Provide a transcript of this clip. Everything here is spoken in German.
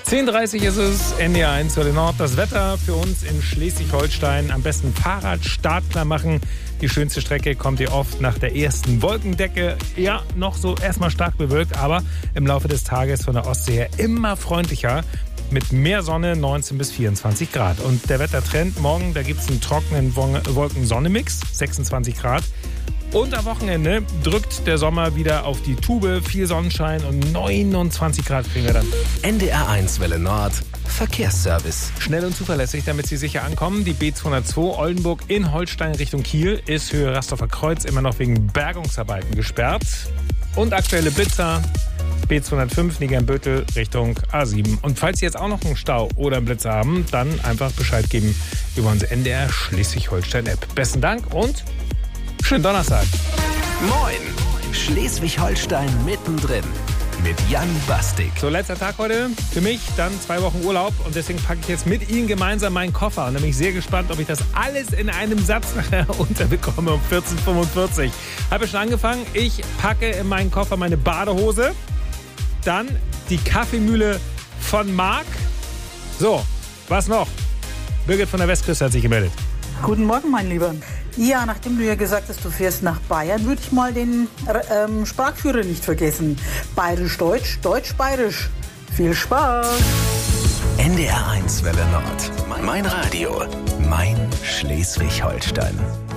10:30 ist es, NDR 1 Welle Nord. Das Wetter für uns in Schleswig-Holstein. Am besten Fahrrad startklar machen. Die schönste Strecke kommt ihr oft nach der ersten Wolkendecke. Ja, noch so erstmal stark bewölkt, aber im Laufe des Tages von der Ostsee her immer freundlicher. Mit mehr Sonne, 19 bis 24 Grad. Und der Wettertrend morgen, da gibt es einen trockenen Wolken-Sonne-Mix, 26 Grad. Und am Wochenende drückt der Sommer wieder auf die Tube. Viel Sonnenschein und 29 Grad kriegen wir dann. NDR 1 Welle Nord. Verkehrsservice. Schnell und zuverlässig, damit Sie sicher ankommen. Die B202 Oldenburg in Holstein Richtung Kiel ist Höhe Rastorfer Kreuz immer noch wegen Bergungsarbeiten gesperrt. Und aktuelle Blitzer. B205 Nigernbüttel Richtung A7. Und falls Sie jetzt auch noch einen Stau oder einen Blitzer haben, dann einfach Bescheid geben über unsere NDR Schleswig-Holstein-App. Besten Dank und schönen Donnerstag. Moin. Schleswig-Holstein mittendrin. Mit Jan Bastik. So, letzter Tag heute für mich, dann 2 Wochen Urlaub und deswegen packe ich jetzt mit Ihnen gemeinsam meinen Koffer. Und da bin ich sehr gespannt, ob ich das alles in einem Satz nachher unterbekomme um 14:45 Uhr. Habe schon angefangen. Ich packe in meinen Koffer meine Badehose, dann die Kaffeemühle von Marc. So, was noch? Birgit von der Westküste hat sich gemeldet. Guten Morgen, mein Lieber. Ja, nachdem du ja gesagt hast, du fährst nach Bayern, würde ich mal den Sprachführer nicht vergessen. Bayerisch-Deutsch, Deutsch-Bayerisch. Viel Spaß! NDR 1 Welle Nord. Mein Radio. Mein Schleswig-Holstein.